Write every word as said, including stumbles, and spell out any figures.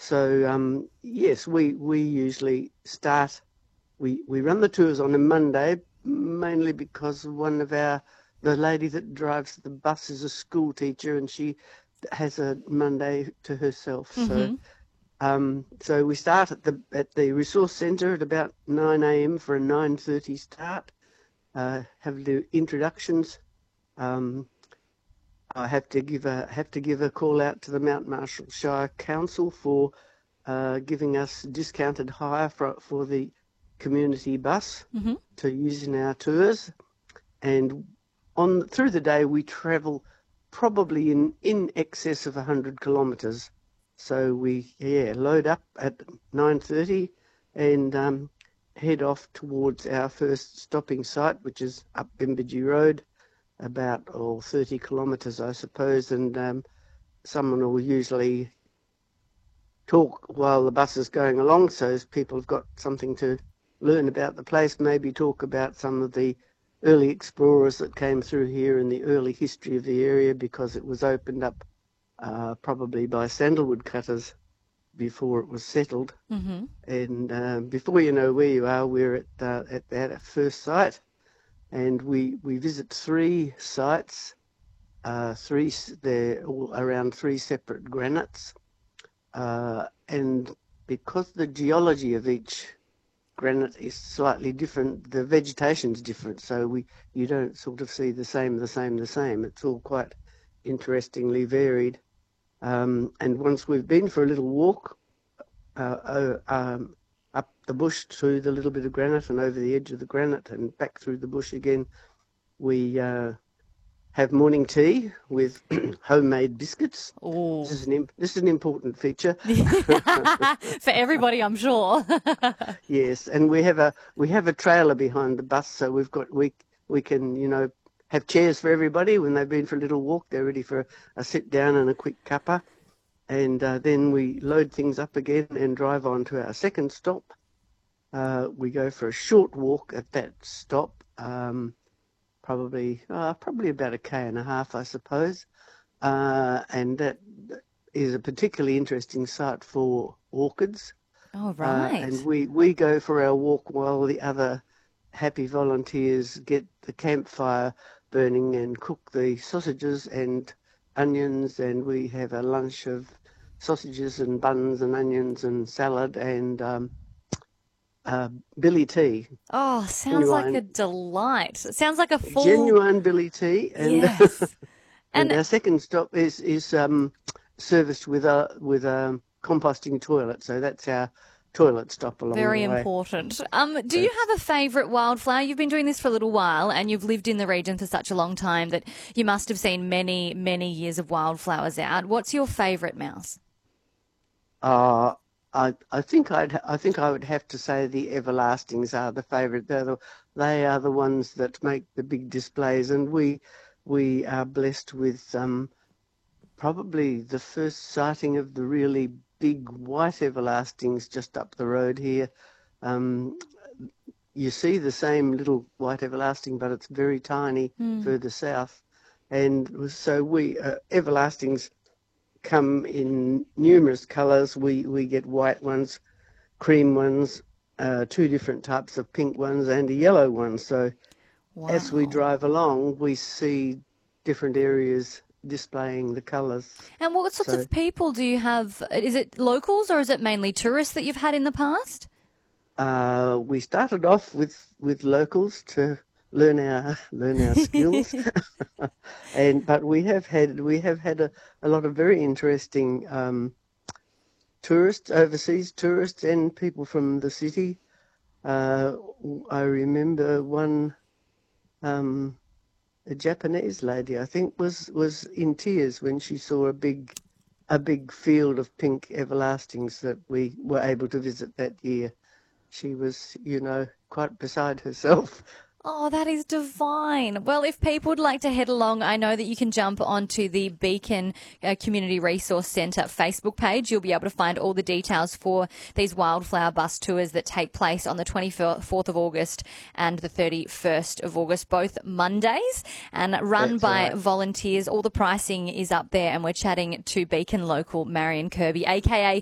So um, yes, we we usually start. We we run the tours on a Monday, mainly because one of our the lady that drives the bus is a school teacher, and she has a Monday to herself. So Mm-hmm. um, so we start at the at the resource centre at about nine a m for a nine thirty start. Uh, have the introductions. Um, I have to give a have to give a call out to the Mount Marshall Shire Council for uh, giving us discounted hire for for the community bus Mm-hmm. to use in our tours. And on through the day we travel probably in in excess of one hundred kilometres. So we yeah load up at nine thirty and um, head off towards our first stopping site, which is up Bimbidgee Road, about oh, thirty kilometres, I suppose, and um, someone will usually talk while the bus is going along, so as people have got something to learn about the place, maybe talk about some of the early explorers that came through here and the early history of the area, because it was opened up uh, probably by sandalwood cutters before it was settled. Mm-hmm. And uh, before you know where you are, we're at uh, at that first site, and we we visit three sites. Uh, three, they're all around three separate granites, uh, and because the geology of each granite is slightly different, the vegetation's different. So we you don't sort of see the same, the same, the same. It's all quite interestingly varied. Um, and once we've been for a little walk uh, uh, um, up the bush through the little bit of granite and over the edge of the granite and back through the bush again, we uh, have morning tea with homemade biscuits. This Oh. is an this is an important feature. For everybody, I'm sure. Yes, and we have a we have a trailer behind the bus, so we've got we we can you know have chairs for everybody when they've been for a little walk. They're ready for a, a sit down and a quick cuppa, and uh, then we load things up again and drive on to our second stop. Uh, we go for a short walk at that stop, um, probably uh, probably about a k and a half, I suppose, uh, and that is a particularly interesting site for orchids. Oh, Uh, and right. we, we go for our walk while the other happy volunteers get the campfire burning and cook the sausages and onions, and we have a lunch of sausages and buns and onions and salad and um, uh, billy tea, Oh, sounds like a genuine, delight. It sounds like a full. genuine billy tea, and Yes. and And our second stop is is um, serviced with a with a composting toilet, so that's our toilet stop along the very way. important. Um, do you So have a favourite wildflower? You've been doing this for a little while and you've lived in the region for such a long time that you must have seen many, many years of wildflowers out. What's your favourite, Mouse? Uh, I I think I'd I think I would have to say the everlastings are the favourite. They're the, they are the ones that make the big displays, and we we are blessed with um, probably the first sighting of the really big white everlastings just up the road here. Um, you see the same little white everlasting, but it's very tiny Hmm. further south, and so we uh, everlastings come in numerous colours. We we get white ones, cream ones, uh, two different types of pink ones, and a yellow one. So as we Wow. drive along, we see different areas displaying the colours. And what sorts So of people do you have? Is it locals or is it mainly tourists that you've had in the past? uh, we started off with with locals to learn our learn our skills, and but we have had we have had a, a lot of very interesting um, tourists, overseas tourists, and people from the city. Uh, I remember one, um, a Japanese lady, I think, was was in tears when she saw a big a big field of pink everlastings that we were able to visit that year. She was, you know, quite beside herself. Oh, that is divine. Well, if people would like to head along, I know that you can jump onto the Beacon uh, Community Resource Centre Facebook page. You'll be able to find all the details for these wildflower bus tours that take place on the twenty-fourth of August and the thirty-first of August, both Mondays, and run That's by right. volunteers. All the pricing is up there, and we're chatting to Beacon local Marion Kirby, aka